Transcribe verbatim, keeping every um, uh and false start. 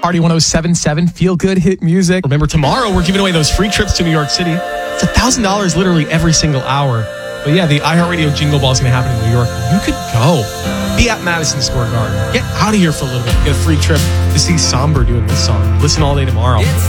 Party one oh seven point seven, feel good hit music. Remember, tomorrow we're giving away those free trips to New York City. It's one thousand dollars literally every single hour. But yeah, the iHeartRadio Jingle Ball is going to happen in New York. You could go. Be at Madison Square Garden. Get out of here for a little bit. Get a free trip to see Somber doing this song. Listen all day tomorrow.